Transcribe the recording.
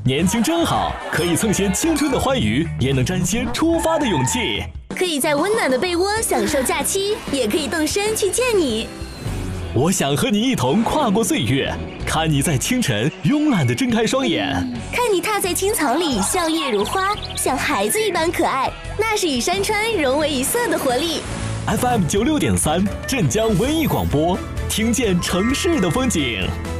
年轻真好，可以蹭些青春的欢愉，也能沾些出发的勇气。 可以在温暖的被窝享受假期，也可以动身去见你。 我想和你一同跨过岁月，看你在清晨慵懒地睁开双眼， 看你踏在青草里笑靥如花，像孩子一般可爱，那是与山川融为一色的活力。 FM96.3，镇江文艺广播，听见城市的风景。